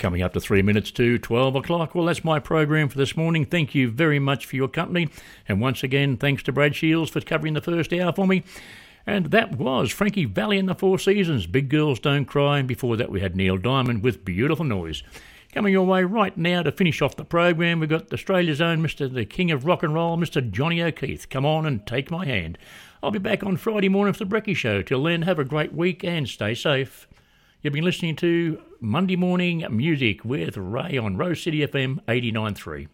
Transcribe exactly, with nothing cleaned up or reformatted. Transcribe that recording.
Coming up to three minutes to twelve o'clock. Well, that's my program for this morning. Thank you very much for your company. And once again, thanks to Brad Shields for covering the first hour for me. And that was Frankie Valli and the Four Seasons, Big Girls Don't Cry. And before that, we had Neil Diamond with Beautiful Noise. Coming your way right now to finish off the program, we've got Australia's own Mister the King of Rock and Roll, Mister Johnny O'Keefe. Come on and take my hand. I'll be back on Friday morning for the Brekkie Show. Till then, have a great week and stay safe. You've been listening to Monday Morning Music with Ray on Rose City F M eighty-nine point three.